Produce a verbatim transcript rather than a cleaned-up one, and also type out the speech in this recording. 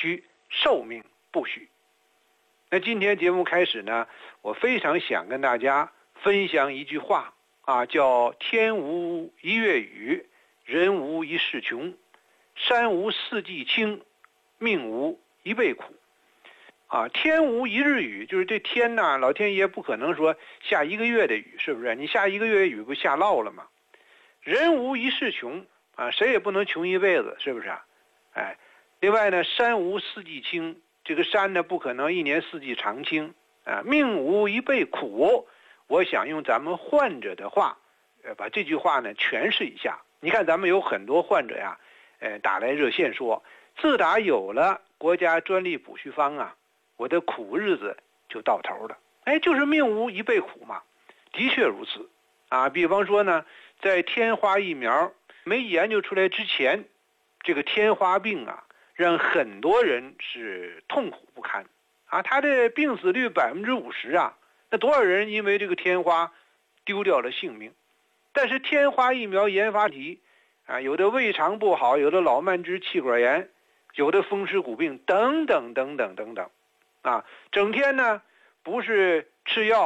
须寿命不许。那今天节目开始呢，我非常想跟大家分享一句话啊，叫天无一月雨，人无一世穷，山无四季青，命无一辈苦。啊，天无一日雨，就是这天呢，老天爷不可能说下一个月的雨，是不是？你下一个月的雨不下涝了吗？人无一世穷啊，谁也不能穷一辈子，是不是啊？哎，另外呢，山无四季青，这个山呢不可能一年四季常青啊。命无一辈苦，我想用咱们患者的话，呃，把这句话呢诠释一下。你看，咱们有很多患者呀，呃，打来热线说，自打有了国家专利补虚方啊，我的苦日子就到头了。哎，就是命无一辈苦嘛，的确如此啊。比方说呢，在天花疫苗没研究出来之前，这个天花病啊，让很多人是痛苦不堪啊。他的病死率百分之五十啊，那多少人因为这个天花丢掉了性命？但是天花疫苗研发题啊，有的胃肠不好，有的老慢支气管炎，有的风湿骨病等等等等等等。啊，整天呢不是吃药